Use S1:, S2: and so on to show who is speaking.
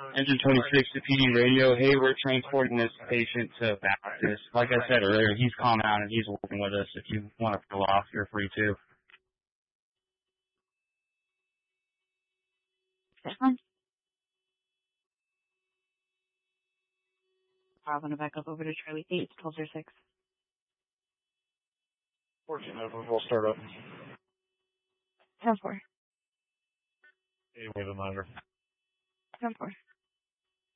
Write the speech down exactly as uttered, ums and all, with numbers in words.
S1: Engine twenty-six to P D radio. Hey, we're transporting this patient to Baptist. Like I said earlier, he's calm out and he's working with us. If you want to fill off, you're free to.
S2: This one? I'm going to back up over to Charlie eight, twelve oh six.
S3: fourteen over, we'll start up.
S2: ten four.
S3: eight with a monitor.
S2: ten four.